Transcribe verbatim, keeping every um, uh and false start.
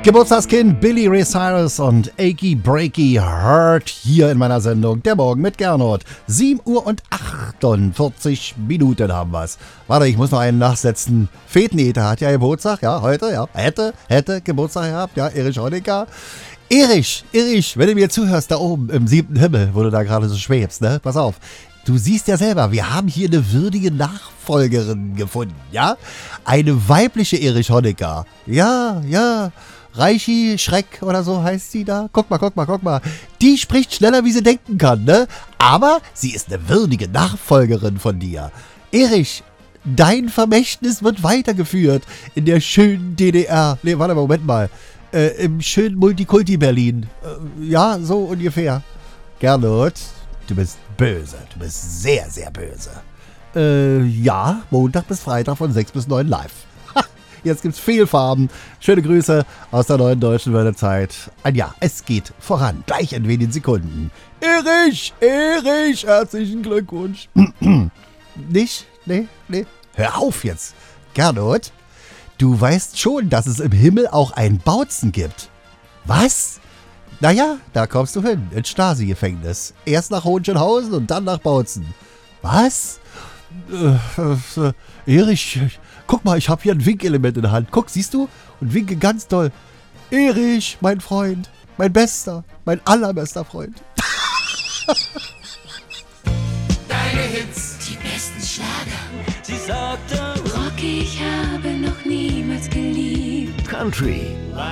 Geburtstagskind Billy Ray Cyrus und Achy Breaky Heart hier in meiner Sendung Der Morgen mit Gernot. sieben Uhr und achtundvierzig Minuten haben wir's. Warte, ich muss noch einen nachsetzen. Fetenete hat ja Geburtstag, ja, heute, ja. Hätte, hätte Geburtstag gehabt, ja, Erich Honecker. Erich, Erich, wenn du mir zuhörst, da oben im siebten Himmel, wo du da gerade so schwebst, ne? Pass auf. Du siehst ja selber, wir haben hier eine würdige Nachfolgerin gefunden, ja? Eine weibliche Erich Honecker. Ja, ja. Reichi Schreck oder so heißt sie da. Guck mal, guck mal, guck mal. Die spricht schneller, wie sie denken kann, ne? Aber sie ist eine würdige Nachfolgerin von dir. Erich, dein Vermächtnis wird weitergeführt in der schönen D D R. Ne, warte mal, Moment mal. Äh, im schönen Multikulti Berlin. Äh, ja, so ungefähr. Gernot, du bist böse. Du bist sehr, sehr böse. Äh, ja, Montag bis Freitag von sechs bis neun live. Jetzt gibt's Fehlfarben. Schöne Grüße aus der neuen deutschen Wörterzeit. Ein ja, es geht voran. Gleich in wenigen Sekunden. Erich, Erich, herzlichen Glückwunsch. Nicht? Nee, nee. Hör auf jetzt. Gernot, du weißt schon, dass es im Himmel auch ein Bautzen gibt. Was? Naja, da kommst du hin. Ins Stasi-Gefängnis. Erst nach Hohenschönhausen und dann nach Bautzen. Was? Äh, äh, Erich, guck mal, ich habe hier ein Winkelement in der Hand. Guck, siehst du? Und winke ganz doll. Erich, mein Freund, mein bester, mein allerbester Freund. Deine Hits, die besten Schlager. sie sagte, Rocky, ich habe noch niemals geliebt. Country,